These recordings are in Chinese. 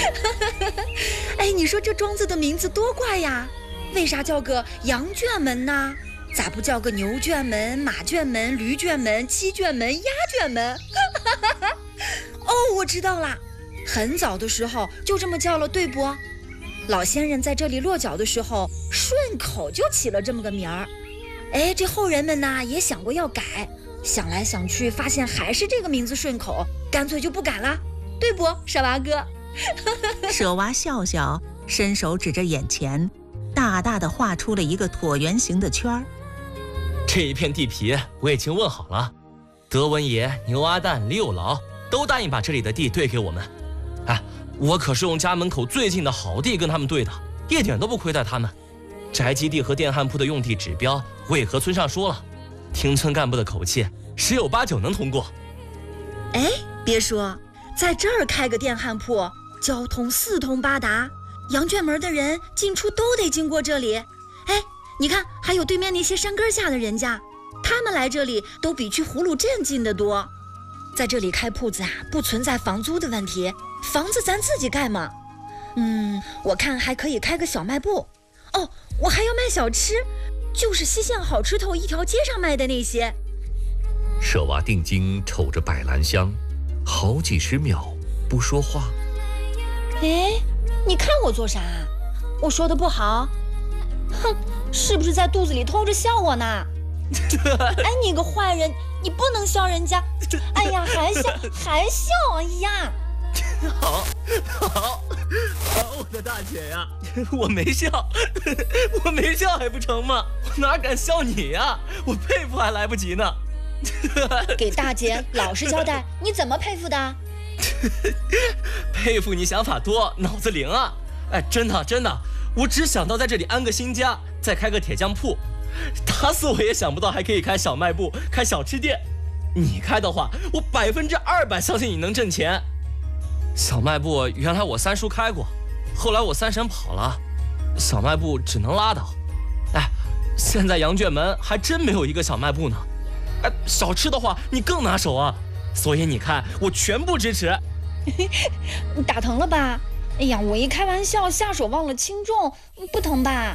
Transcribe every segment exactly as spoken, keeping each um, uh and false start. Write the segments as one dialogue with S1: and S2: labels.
S1: 哎，你说这庄子的名字多怪呀，为啥叫个羊圈门呢？咋不叫个牛圈门、马圈门、驴圈门、鸡圈门、鸭圈门？哦，我知道了，很早的时候就这么叫了，对不？老先人在这里落脚的时候，顺口就起了这么个名儿。哎，这后人们呢也想过要改，想来想去，发现还是这个名字顺口，干脆就不改了，对不，傻娃哥？
S2: 舍娃笑笑，伸手指着眼前，大大的画出了一个椭圆形的圈儿。
S3: 这一片地皮我已经问好了，德文爷、牛阿蛋、李有劳都答应把这里的地对给我们。哎，我可是用家门口最近的好地跟他们对的，一点都不亏待他们。宅基地和电焊铺的用地指标我也和村上说了，听村干部的口气，十有八九能通过。
S1: 哎，别说，在这儿开个电焊铺，交通四通八达，羊圈门的人进出都得经过这里。哎，你看，还有对面那些山根下的人家，他们来这里都比去葫芦镇近得多。在这里开铺子啊，不存在房租的问题，房子咱自己盖嘛。嗯，我看还可以开个小卖部。哦，我还要卖小吃，就是西县好吃头一条街上卖的那些。
S4: 舍娃定睛瞅着百兰香，好几十秒不说话。
S1: 哎，你看我做啥？我说的不好？哼，是不是在肚子里偷着笑我呢？哎，你个坏人，你不能笑人家。哎呀，还笑还笑，哎呀！
S3: 好，好，好，我的大姐呀，我没笑，我没笑还不成吗？我哪敢笑你呀？我佩服还来不及呢。
S1: 给大姐老实交代，你怎么佩服的？
S3: 佩服你想法多，脑子灵啊！哎，真的真的，我只想到在这里安个新家，再开个铁匠铺。打死我也想不到还可以开小卖部，开小吃店。你开的话，我百分之二百相信你能挣钱。小卖部原来我三叔开过，后来我三婶跑了，小卖部只能拉倒。哎，现在羊圈门还真没有一个小卖部呢。哎，小吃的话你更拿手啊，所以你看我全部支持。
S1: 打疼了吧？哎呀，我一开玩笑，下手忘了轻重，不疼吧？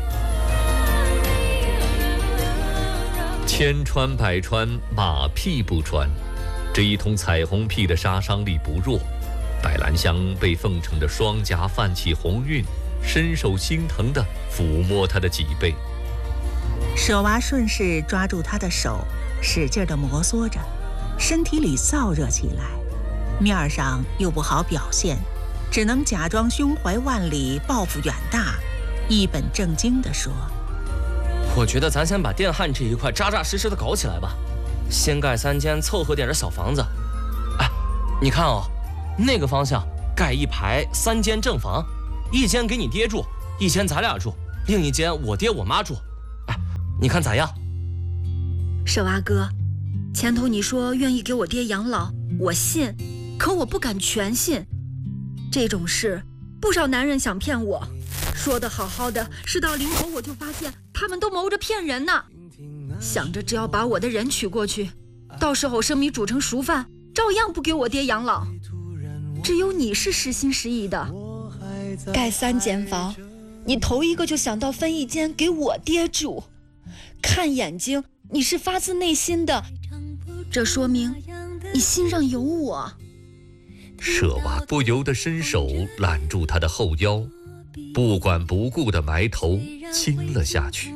S4: 千穿百穿，马屁不穿。这一通彩虹屁的杀伤力不弱。百兰香被奉承的双颊泛起红晕，伸手心疼地抚摸她的脊背。
S2: 舍娃顺势抓住他的手，使劲地摩挲着，身体里燥热起来，面上又不好表现，只能假装胸怀万里，抱负远大，一本正经地说：
S3: 我觉得咱先把电焊这一块扎扎实实的搞起来吧，先盖三间凑合点的小房子。哎，你看哦，那个方向盖一排三间正房，一间给你爹住，一间咱俩住，另一间我爹我妈住。哎，你看咋样？
S1: 舍娃哥，前头你说愿意给我爹养老，我信，可我不敢全信。这种事，不少男人想骗我，说的好好的，事到临头我就发现他们都谋着骗人呢。想着只要把我的人娶过去，到时候生米煮成熟饭，照样不给我爹养老。只有你是实心实意的，盖三间房，你头一个就想到分一间给我爹住，看眼睛你是发自内心的，这说明你心上有我。
S4: 舍娃不由得伸手揽住他的后腰，不管不顾地埋头亲了下去。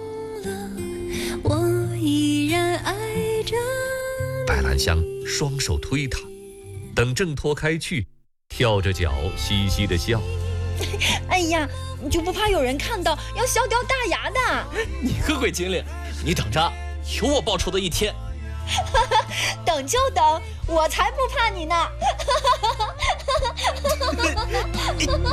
S4: 百兰香双手推他，等挣脱开去，跳着脚嘻嘻地笑。
S1: 哎呀，你就不怕有人看到要笑掉大牙的？
S3: 你个鬼精灵，你等着，有我报仇的一天。
S1: 等就等，我才不怕你呢。